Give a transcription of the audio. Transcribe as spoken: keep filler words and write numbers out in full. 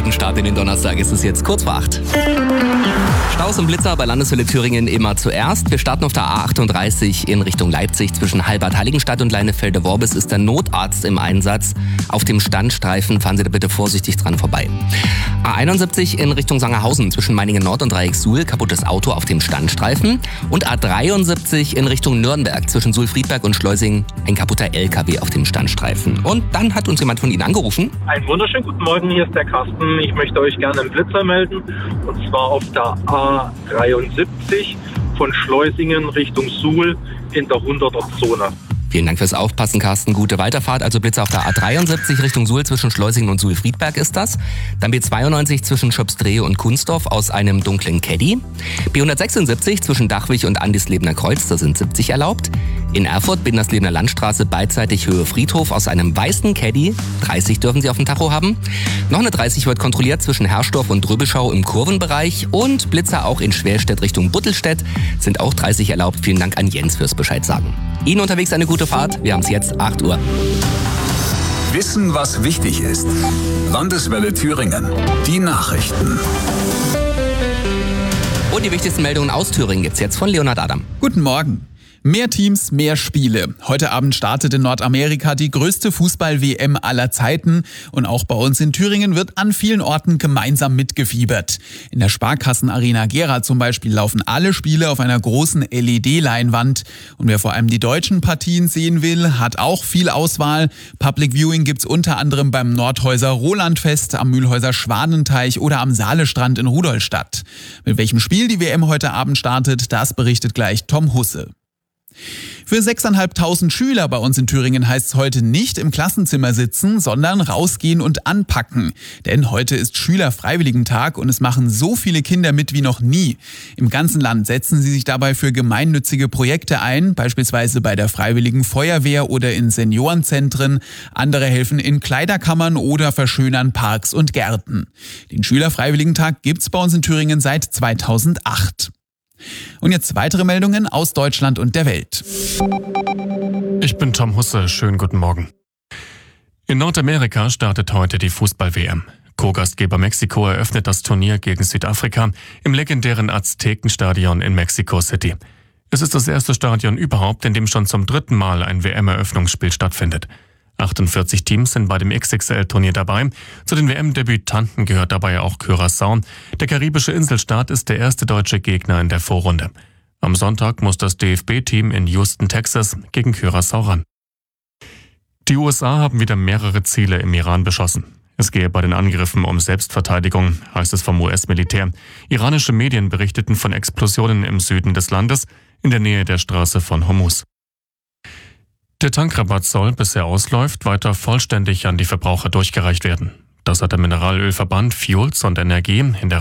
guten Start in den Donnerstag. Es ist jetzt kurz vor acht. Staus und Blitzer bei Landeshölle Thüringen immer zuerst. Wir starten auf der A achtunddreißig in Richtung Leipzig. Zwischen Halbad-Heiligenstadt und Leinefelde-Worbis ist der Notarzt im Einsatz. Auf dem Standstreifen fahren Sie da bitte vorsichtig dran vorbei. A einundsiebzig in Richtung Sangerhausen zwischen Meiningen Nord und Dreieck-Suhl. Kaputtes Auto auf dem Standstreifen. Und A dreiundsiebzig in Richtung Nürnberg zwischen Suhl-Friedberg und Schleusing. Ein kaputter L K W auf dem Standstreifen. Und dann hat uns jemand von Ihnen angerufen. Einen wunderschönen guten Morgen, hier ist der Carsten. Ich möchte euch gerne einen Blitzer melden. Und zwar auf der A dreiundsiebzig von Schleusingen Richtung Suhl in der hunderter-Zone. Vielen Dank fürs Aufpassen, Carsten. Gute Weiterfahrt. Also Blitzer auf der A dreiundsiebzig Richtung Suhl zwischen Schleusingen und Suhl-Friedberg ist das. Dann B zweiundneunzig zwischen Schöpsdrehe und Kunsdorf aus einem dunklen Caddy. B hundertsechsundsiebzig zwischen Dachwig und Andislebener Kreuz, da sind siebzig erlaubt. In Erfurt Binderslebener Landstraße beidseitig Höhe Friedhof aus einem weißen Caddy. dreißig dürfen Sie auf dem Tacho haben. Noch eine dreißig wird kontrolliert zwischen Herrsdorf und Drübeschau im Kurvenbereich. Und Blitzer auch in Schwelstedt Richtung Buttelstedt sind auch dreißig erlaubt. Vielen Dank an Jens fürs Bescheid sagen. Ihnen unterwegs eine gute Fahrt. Wir haben es jetzt acht Uhr. Wissen, was wichtig ist. Landeswelle Thüringen. Die Nachrichten. Und die wichtigsten Meldungen aus Thüringen gibt's jetzt von Leonhard Adam. Guten Morgen. Mehr Teams, mehr Spiele. Heute Abend startet in Nordamerika die größte Fußball-W M aller Zeiten. Und auch bei uns in Thüringen wird an vielen Orten gemeinsam mitgefiebert. In der Sparkassen-Arena Gera zum Beispiel laufen alle Spiele auf einer großen L E D-Leinwand. Und wer vor allem die deutschen Partien sehen will, hat auch viel Auswahl. Public Viewing gibt's unter anderem beim Nordhäuser Rolandfest, am Mühlhäuser Schwanenteich oder am Saalestrand in Rudolstadt. Mit welchem Spiel die W M heute Abend startet, das berichtet gleich Tom Husse. Für sechstausendfünfhundert Schüler bei uns in Thüringen heißt es heute nicht im Klassenzimmer sitzen, sondern rausgehen und anpacken. Denn heute ist Schülerfreiwilligentag und es machen so viele Kinder mit wie noch nie. Im ganzen Land setzen sie sich dabei für gemeinnützige Projekte ein, beispielsweise bei der Freiwilligen Feuerwehr oder in Seniorenzentren. Andere helfen in Kleiderkammern oder verschönern Parks und Gärten. Den Schülerfreiwilligentag gibt's bei uns in Thüringen seit zweitausendacht. Und jetzt weitere Meldungen aus Deutschland und der Welt. Ich bin Tom Husse, schönen guten Morgen. In Nordamerika startet heute die Fußball-W M. Co-Gastgeber Mexiko eröffnet das Turnier gegen Südafrika im legendären Aztekenstadion in Mexico City. Es ist das erste Stadion überhaupt, in dem schon zum dritten Mal ein W M-Eröffnungsspiel stattfindet. achtundvierzig Teams sind bei dem X X L-Turnier dabei. Zu den W M-Debütanten gehört dabei auch Curaçao. Der karibische Inselstaat ist der erste deutsche Gegner in der Vorrunde. Am Sonntag muss das D F B-Team in Houston, Texas, gegen Curaçao ran. Die U S A haben wieder mehrere Ziele im Iran beschossen. Es gehe bei den Angriffen um Selbstverteidigung, heißt es vom U S-Militär. Iranische Medien berichteten von Explosionen im Süden des Landes, in der Nähe der Straße von Hormuz. Der Tankrabatt soll, bis er ausläuft, weiter vollständig an die Verbraucher durchgereicht werden. Das hat der Mineralölverband Fuels und Energie in der